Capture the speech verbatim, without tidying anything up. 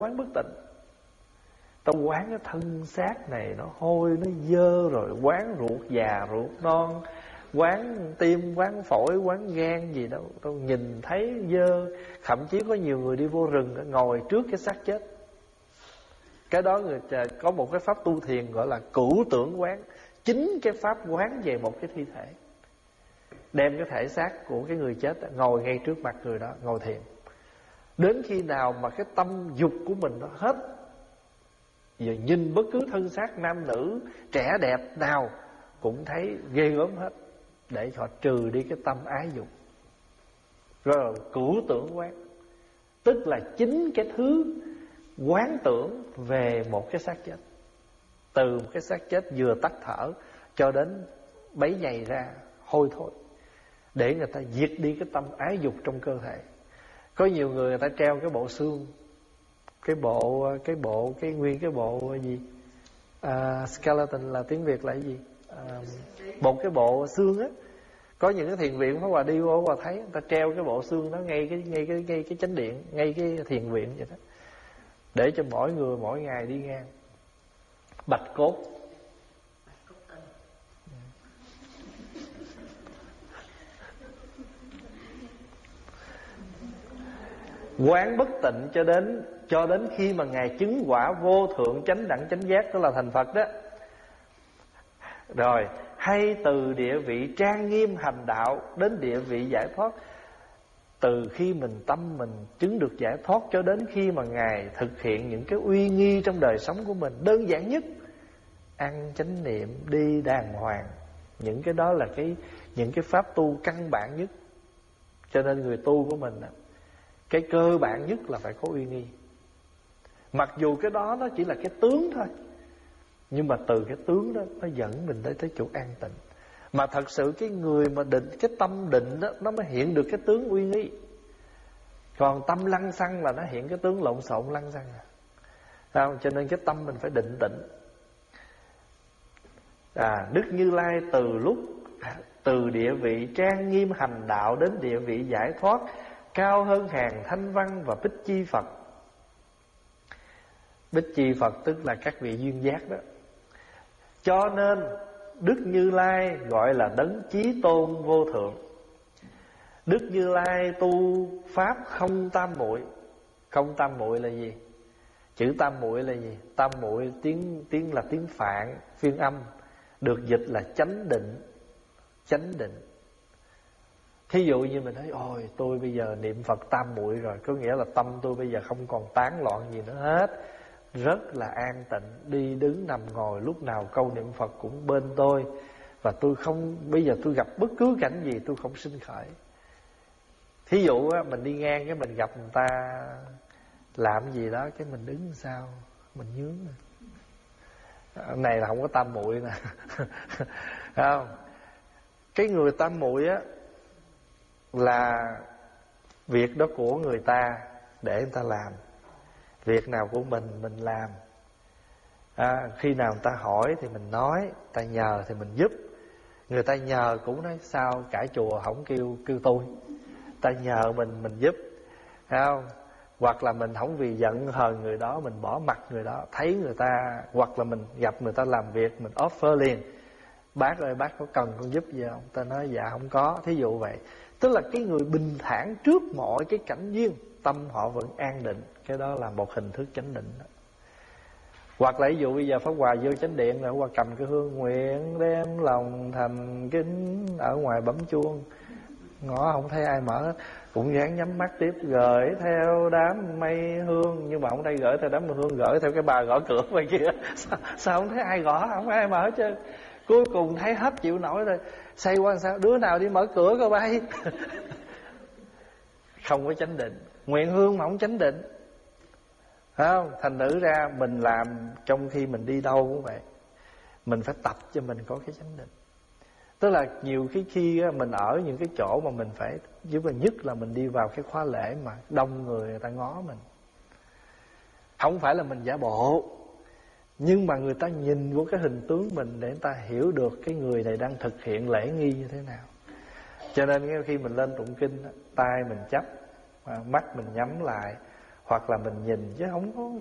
quán bất tịnh. Ta quán cái thân xác này nó hôi, nó dơ, rồi quán ruột già, ruột non, quán tim, quán phổi, quán gan gì đâu. Tôi nhìn thấy dơ. Thậm chí có nhiều người đi vô rừng ngồi trước cái xác chết. Cái đó người có một cái pháp tu thiền gọi là cửu tưởng quán. Chính cái pháp quán về một cái thi thể, đem cái thể xác của cái người chết ngồi ngay trước mặt người đó, ngồi thiền. Đến khi nào mà cái tâm dục của mình nó hết, giờ nhìn bất cứ thân xác nam nữ trẻ đẹp nào cũng thấy ghê gớm hết, để họ trừ đi cái tâm ái dục. Rồi cửu tưởng quán, tức là chính cái thứ quán tưởng về một cái xác chết. Từ một cái xác chết vừa tắt thở cho đến bấy nhầy ra hôi thối, để người ta diệt đi cái tâm ái dục trong cơ thể. Có nhiều người người ta treo cái bộ xương, Cái bộ Cái bộ Cái nguyên cái bộ gì à, skeleton là tiếng Việt là cái gì à, một cái bộ xương á. Có những cái thiền viện Pháp Hòa đi vô, Pháp Hòa thấy người ta treo cái bộ xương đó ngay cái ngay cái ngay cái chánh điện, ngay cái thiền viện vậy đó, để cho mỗi người mỗi ngày đi ngang. Bạch cốt. Quán bất tịnh cho đến cho đến khi mà Ngài chứng quả vô thượng chánh đẳng chánh giác, tức là thành Phật đó. Rồi, hay từ địa vị trang nghiêm hành đạo đến địa vị giải thoát. Từ khi mình tâm mình chứng được giải thoát cho đến khi mà Ngài thực hiện những cái uy nghi trong đời sống của mình. Đơn giản nhất, ăn chánh niệm, đi đàng hoàng. Những cái đó là cái những cái pháp tu căn bản nhất. Cho nên người tu của mình, cái cơ bản nhất là phải có uy nghi. Mặc dù cái đó nó chỉ là cái tướng thôi, nhưng mà từ cái tướng đó nó dẫn mình tới tới chỗ an tịnh. Mà thật sự cái người mà định, cái tâm định đó, nó mới hiện được cái tướng uy nghi. Còn tâm lăng xăng là nó hiện cái tướng lộn xộn lăng xăng à. Không? Cho nên cái tâm mình phải định tĩnh. à, Đức Như Lai từ lúc từ địa vị trang nghiêm hành đạo đến địa vị giải thoát, cao hơn hàng Thanh Văn và Bích Chi Phật. Bích Chi Phật tức là các vị duyên giác đó. Cho nên Đức Như Lai gọi là đấng chí tôn vô thượng. Đức Như Lai tu pháp không tam muội. Không tam muội là gì? Chữ tam muội là gì? Tam muội tiếng tiếng là tiếng Phạn phiên âm, được dịch là chánh định. Chánh định. Thí dụ như mình nói ôi tôi bây giờ niệm Phật tam muội rồi, có nghĩa là tâm tôi bây giờ không còn tán loạn gì nữa hết, rất là an tịnh, đi đứng nằm ngồi lúc nào câu niệm Phật cũng bên tôi, và tôi không, bây giờ tôi gặp bất cứ cảnh gì tôi không sinh khởi. Thí dụ á, mình đi ngang cái mình gặp người ta làm gì đó, cái mình đứng sao mình nhướng này là không có tam muội nè. Không, cái người tam muội á là việc đó của người ta để người ta làm, việc nào của mình mình làm. à, Khi nào người ta hỏi thì mình nói, người ta nhờ thì mình giúp. Người ta nhờ cũng nói sao cả chùa không kêu kêu tôi, ta nhờ mình mình giúp, thấy không? Hoặc là mình không vì giận hờn người đó mình bỏ mặt người đó. Thấy người ta, hoặc là mình gặp người ta làm việc mình offer liền, bác ơi bác có cần con giúp gì không? Ta nói dạ không có, thí dụ vậy. Tức là cái người bình thản trước mọi cái cảnh duyên, tâm họ vẫn an định. Cái đó là một hình thức chánh định đó. Hoặc là ví dụ bây giờ Pháp Hòa vô chánh điện là Pháp Hòa cầm cái hương nguyện đem lòng thành kính, ở ngoài bấm chuông, ngõ không thấy ai mở, cũng dáng nhắm mắt tiếp, gửi theo đám mây hương. Nhưng mà không đây gửi theo đám mây hương, gửi theo cái bà gõ cửa ngoài kia. Sao, sao không thấy ai gõ, không thấy ai mở chứ. Cuối cùng thấy hết chịu nổi rồi, say qua sao, đứa nào đi mở cửa coi bay. Không có chánh định. Nguyện hương mà không chánh định, phải không? Thành nữ ra mình làm trong khi mình đi đâu cũng vậy, mình phải tập cho mình có cái chánh định. Tức là nhiều cái khi mình ở những cái chỗ mà mình phải, giúp mình nhất là mình đi vào cái khóa lễ mà đông người, người ta ngó mình. Không phải là mình giả bộ, nhưng mà người ta nhìn vô cái hình tướng mình để người ta hiểu được cái người này đang thực hiện lễ nghi như thế nào. Cho nên khi mình lên tụng kinh, tay mình chắp, mắt mình nhắm lại, hoặc là mình nhìn chứ không có